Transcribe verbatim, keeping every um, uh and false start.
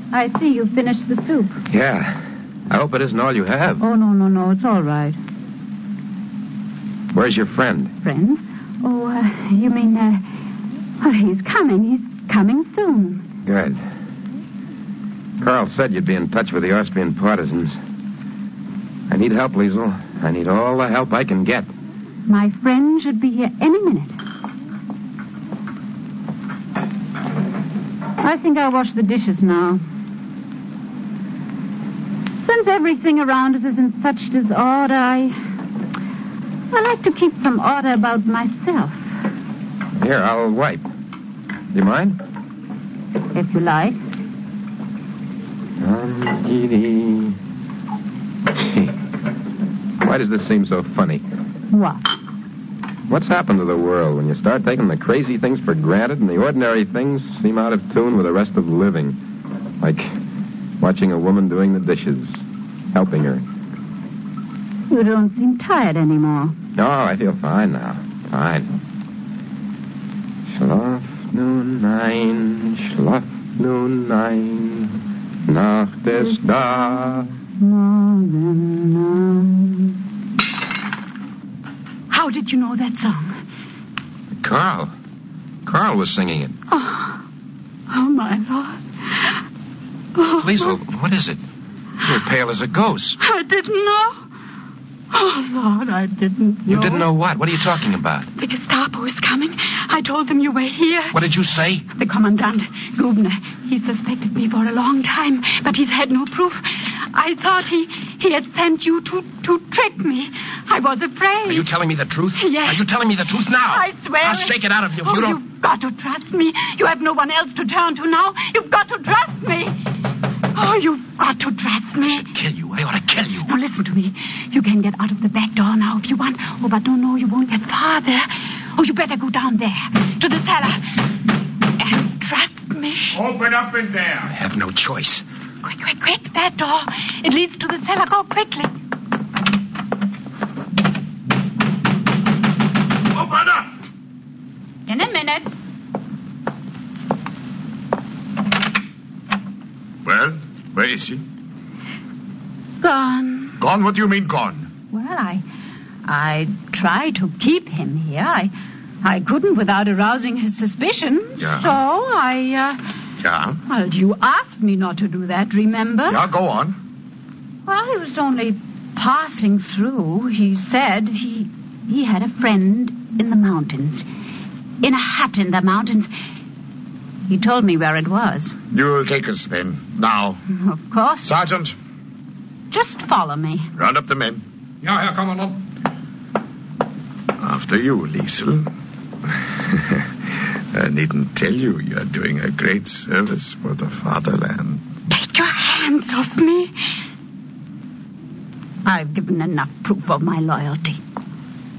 I see you've finished the soup. Yeah. I hope it isn't all you have. Oh, no, no, no. It's all right. Where's your friend? Friend? Oh, uh, you mean, uh, well, he's coming. He's coming soon. Good. Carl said you'd be in touch with the Austrian partisans. I need help, Liesel. I need all the help I can get. My friend should be here any minute. I think I'll wash the dishes now. Since everything around us is in such disorder, I... I like to keep some order about myself. Here, I'll wipe. Do you mind? If you like. Um, dee-dee. Why does this seem so funny? What? What's happened to the world when you start taking the crazy things for granted and the ordinary things seem out of tune with the rest of living? Like watching a woman doing the dishes, helping her. You don't seem tired anymore. No, I feel fine now. Fine. Schlaf nun ein, schlaf nun ein, Nacht ist da. How did you know that song? Carl. Carl was singing it. Oh, oh my Lord. Oh, Liesel, what is it? You're pale as a ghost. I didn't know. Oh, Lord, I didn't know. You didn't know what? What are you talking about? The Gestapo is coming. I told them you were here. What did you say? The Commandant, Gubner, he suspected me for a long time, but he's had no proof. I thought he, he had sent you to, to trick me. I was afraid. Are you telling me the truth? Yes. Are you telling me the truth now? I swear I'll it. shake it out of you if oh, you don't... You've got to trust me. You have no one else to turn to now. You've got to trust me. Oh, you've got to trust me. I should kill you. I ought to kill you. Now, listen to me. You can get out of the back door now if you want. Oh, but no, no, you won't get far there. Oh, you better go down there, to the cellar. And trust me. Open up in there. I have no choice. Quick, quick, quick. That door. It leads to the cellar. Go quickly. Open up. In a minute. Well, where is he? Gone. Gone? What do you mean gone? Well, I... I tried to keep him here. I... I couldn't without arousing his suspicion. Yeah. So I, uh... Yeah? Well, you asked me not to do that, remember? Yeah, go on. Well, he was only passing through. He said he... He had a friend in the mountains. In a hut in the mountains. He told me where it was. You'll take us then. Now. Of course. Sergeant. Just follow me. Round up the men. Ja, Herr Kommandant. After you, Liesel. I needn't tell you you're doing a great service for the fatherland. Take your hands off me. I've given enough proof of my loyalty.